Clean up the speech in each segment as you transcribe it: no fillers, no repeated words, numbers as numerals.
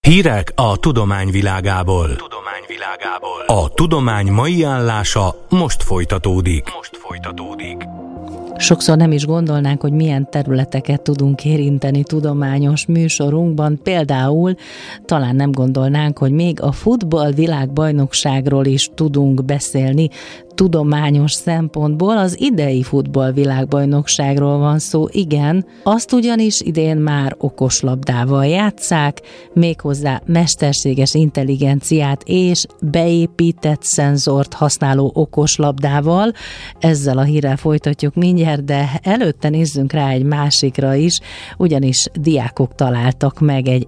Hírek a tudomány világából. A tudomány mai állása most folytatódik. Sokszor nem is gondolnánk, hogy milyen területeket tudunk érinteni tudományos műsorunkban. Például talán nem gondolnánk, hogy még a futball világbajnokságról is tudunk beszélni tudományos szempontból. Az idei futball világbajnokságról van szó, igen. Azt ugyanis idén már okoslabdával játsszák, méghozzá mesterséges intelligenciát és beépített szenzort használó okoslabdával. Ezzel a hírrel folytatjuk mindjárt, de előtte nézzünk rá egy másikra is, ugyanis diákok találtak meg egy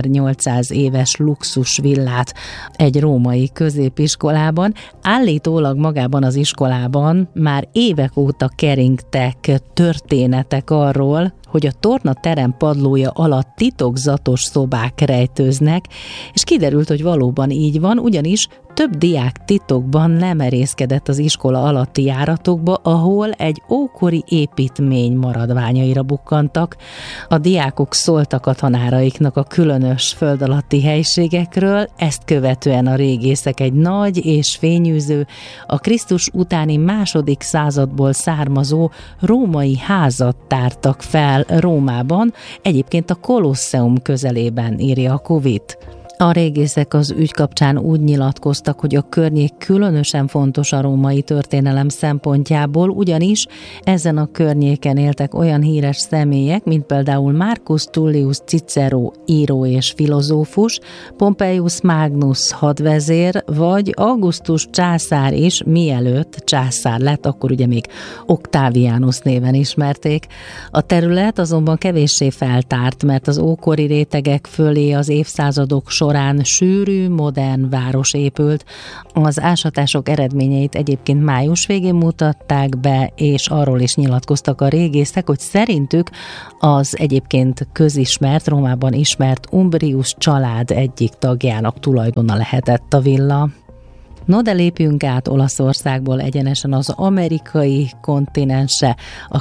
1800 éves luxusvillát egy római középiskolában. Állítólag magában az iskolában már évek óta keringtek történetek arról, hogy a tornaterem padlója alatt titokzatos szobák rejtőznek, és kiderült, hogy valóban így van, ugyanis több diák titokban lemerészkedett az iskola alatti járatokba, ahol egy ókori építmény maradványaira bukkantak. A diákok szóltak a tanáraiknak a különös föld alatti helységekről, ezt követően a régészek egy nagy és fényűző, a Krisztus utáni második századból származó római házat tártak fel Rómában, egyébként a Kolosseum közelében, írja a Covid. A régészek az ügy kapcsán úgy nyilatkoztak, hogy a környék különösen fontos a római történelem szempontjából, ugyanis ezen a környéken éltek olyan híres személyek, mint például Marcus Tullius Cicero író és filozófus, Pompeius Magnus hadvezér, vagy Augustus császár is, mielőtt császár lett, akkor ugye még Octavianus néven ismerték. A terület azonban kevéssé feltárt, mert az ókori rétegek fölé az évszázadok során sűrű, modern város épült. Az ásatások eredményeit egyébként május végén mutatták be, és arról is nyilatkoztak a régészek, hogy szerintük az egyébként közismert, Rómában ismert Umbrius család egyik tagjának tulajdona lehetett a villa. No, de lépjünk át Olaszországból egyenesen az amerikai kontinensre, a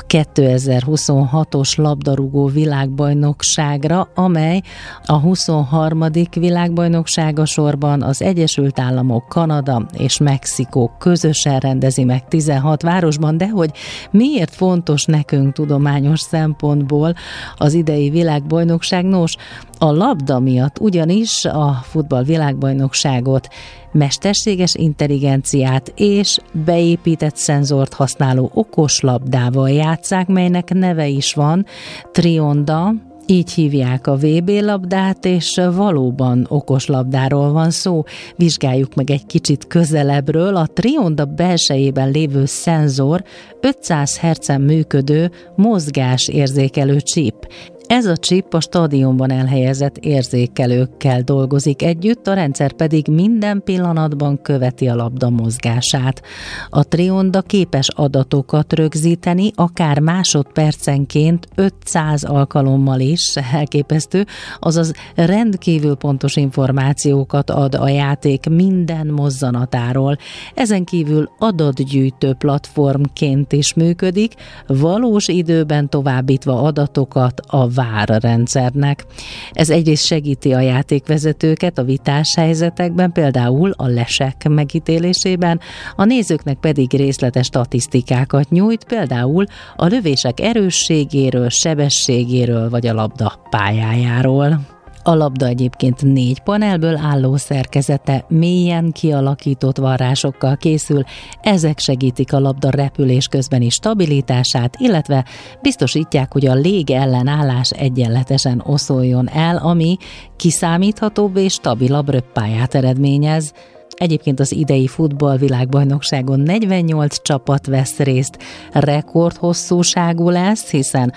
2026-os labdarúgó világbajnokságra, amely a 23. világbajnoksága sorban az Egyesült Államok, Kanada és Mexikó közösen rendezi meg 16 városban, de hogy miért fontos nekünk tudományos szempontból az idei világbajnokság? Nos, a labda miatt, ugyanis a futball világbajnokságot mesterséges intelligenciát és beépített szenzort használó okoslabdával játsszák, melynek neve is van, Trionda, így hívják a VB labdát, és valóban okoslabdáról van szó. Vizsgáljuk meg egy kicsit közelebbről. A Trionda belsejében lévő szenzor 500 Hz-en működő mozgásérzékelő csip. Ez a csip a stadionban elhelyezett érzékelőkkel dolgozik együtt, a rendszer pedig minden pillanatban követi a labda mozgását. A Trionda képes adatokat rögzíteni, akár másodpercenként 500 alkalommal is, elképesztő, azaz rendkívül pontos információkat ad a játék minden mozzanatáról. Ezen kívül adatgyűjtő platformként is működik, valós időben továbbítva adatokat a VAR rendszernek. Ez egyrészt segíti a játékvezetőket a vitás helyzetekben, például a lesek megítélésében, a nézőknek pedig részletes statisztikákat nyújt, például a lövések erősségéről, sebességéről vagy a labda pályájáról. A labda egyébként 4 panelből álló szerkezete mélyen kialakított varrásokkal készül, ezek segítik a labda repülés közbeni stabilitását, illetve biztosítják, hogy a légellenállás egyenletesen oszoljon el, ami kiszámíthatóbb és stabilabb röppályát eredményez. Egyébként az idei futball világbajnokságon 48 csapat vesz részt, rekordhosszúságú lesz, hiszen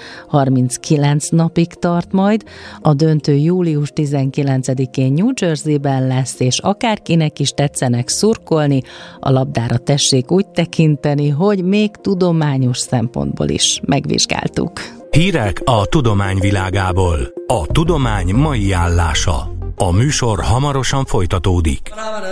39 napig tart majd. A döntő július 19-én New Jerseyben lesz, és akárkinek is tetszenek szurkolni, a labdára tessék úgy tekinteni, hogy még tudományos szempontból is megvizsgáltuk. Hírek a tudomány világából. A tudomány mai állása. A műsor hamarosan folytatódik.